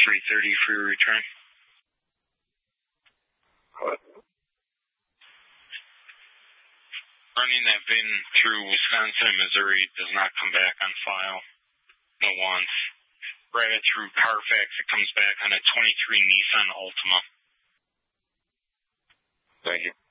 3:30 for your return. What? Running that VIN through Wisconsin and Missouri does not come back on file. No once. Ran it through Carfax, it comes back on a 23 Nissan Altima. Thank you.